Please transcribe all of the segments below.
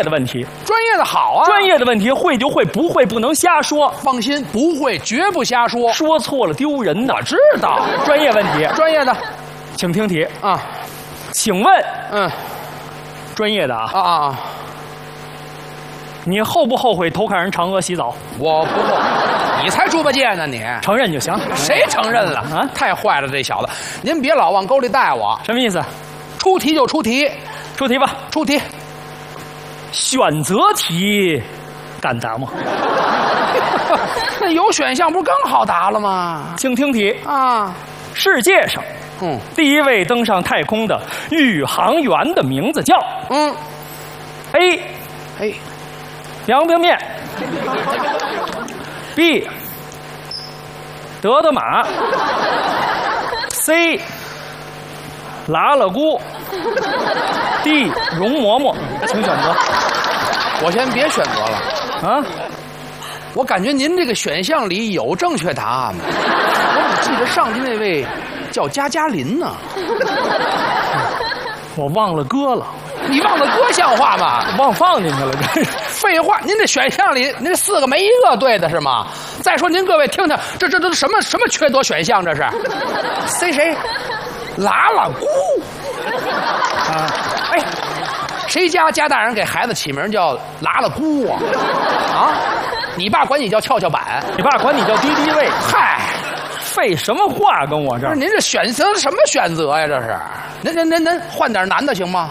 业的问题。 专业的好啊， 专业的问题会就会，不会不能瞎说。 放心，不会，绝不瞎说。 说错了丢人的。 我知道， 专业问题， 专业的， 请听题啊。 请问，专业的啊， 你后不后悔偷看人嫦娥洗澡？ 我不后悔，你才猪八戒呢，你承认就行。 谁承认了啊？太坏了，这小子！您别老往沟里带我。 什么意思？ 出题就出题， 出题吧。 出题。 选择题，敢答吗？ 那有选项不是更好答了吗？ 请听题啊！ 世界上，第一位登上太空的宇航员的名字叫A 梁冰面 ，B 德德玛 ，C 拉拉姑 ，D 容嬷嬷，请选择。 我先别选择了啊！我感觉您这个选项里有正确答案吗？我怎么记得上去那位叫加加林呢？ 我忘了歌了。 你忘了歌像话吗？ 忘放进去了，真是。 废话，您这选项里您4个没一个对的是吗？再说您各位听听，这都什么缺德选项？这是谁？拉拉姑啊！哎，谁家大人给孩子起名叫拉拉姑啊？啊，你爸管你叫跷跷板， 你爸管你叫敌敌畏。 嗨， 废什么话跟我这儿？ 您这选择什么选择呀？这是，您换点难的行吗？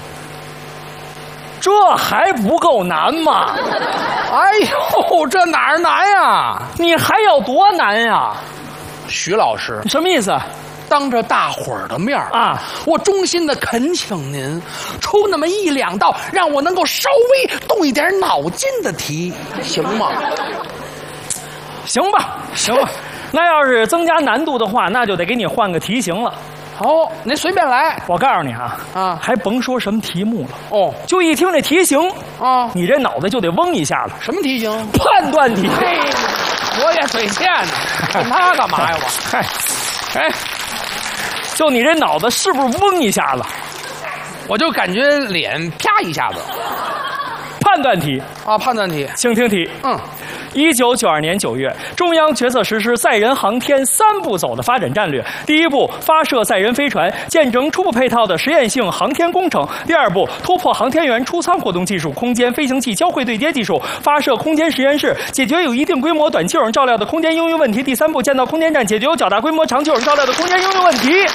这还不够难吗？ 哎呦，这哪儿难呀？ 你还要多难呀？ 徐老师， 什么意思？ 当着大伙儿的面啊，我衷心的恳请您出那么1、2道，让我能够稍微动一点脑筋的题，行吗？ 行吧。那要是增加难度的话，那就得给你换个题型了。 哦，您随便来。 我告诉你啊，还甭说什么题目了。 哦， 就一听这题型啊， 你这脑袋就得嗡一下子。 什么题型？ 判断题。 嘿，我也嘴欠呢，问他干嘛呀？我嗨，哎，就你这脑子是不是嗡一下子？ 我就感觉脸啪一下子。 判断题啊，判断题， 请听题。1992年9月，中央决策实施载人航天3步走的发展战略。第1步，发射载人飞船，建成初步配套的实验性航天工程；第2步，突破航天员出舱活动技术，空间飞行器交会对接技术，发射空间实验室，解决有一定规模短气筒照料的空间应用问题；第3步，建造空间站，解决有较大规模长气筒照料的空间应用问题。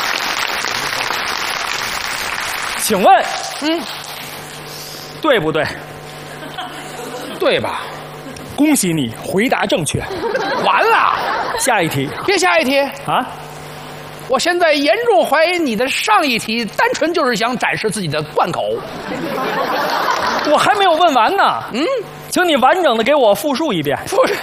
请问，对不对？ 对吧？ 恭喜你，回答正确。 完了， 下一题。 别下一题啊！ 我现在严重怀疑你的上一题单纯就是想展示自己的贯口。 我还没有问完呢。请你完整的给我复述一遍。 复述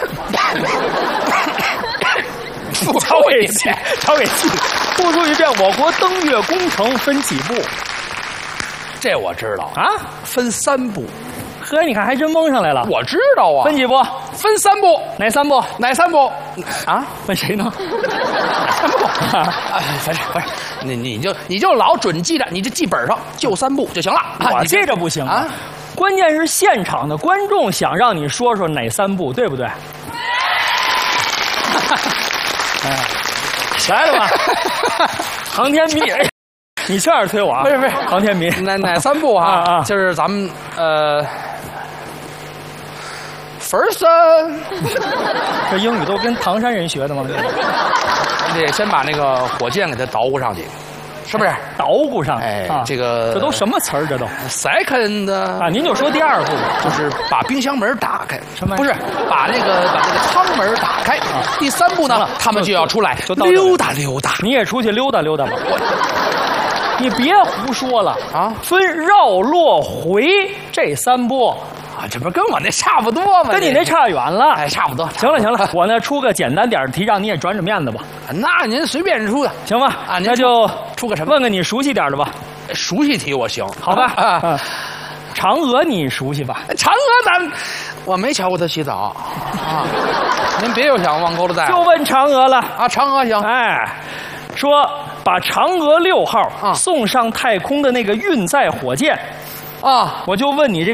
一遍， 超给气。复述一遍，我国登月工程分几步？ 这我知道啊， 分3步。 呵，你看还真蒙上来了。 我知道啊， 分几步？ 分3步。 哪3步？ 哪3步？啊？ 问谁呢 ？3步。不是，你就老准记着，你这记本上就3步就行了。 我记着不行啊。关键是现场的观众想让你说说哪3步，对不对？来了吧，航天迷。你这样推我啊？ 不是， 航天迷。 哪3步啊？就是咱们，first， 这英语都跟唐山人学的吗？ 你得先把那个火箭给它捣鼓上去，是不是？ 捣鼓上。 哎，这都什么词儿？这都 second 啊？您就说第2步， 就是把冰箱门打开。 什么？ 不是把那个舱门打开。第3步呢，他们就要出来溜达溜达。 你也出去溜达溜达吧。你别胡说了啊！ 分绕、落、回这3步啊，这不跟我那差不多吗？ 跟你那差远了。 哎，差不多。 行了，我呢出个简单点的题，让你也转转面子吧。 那您随便出的， 行吧？ 啊， 那就出个什么？ 问个你熟悉点的吧。 熟悉题我行， 好吧？嫦娥你熟悉吧？ 嫦娥我没瞧过她洗澡啊。您别又想往沟里带。 就问嫦娥了啊，嫦娥行。 哎，说把嫦娥6号送上太空的那个运载火箭啊，我就问你这个。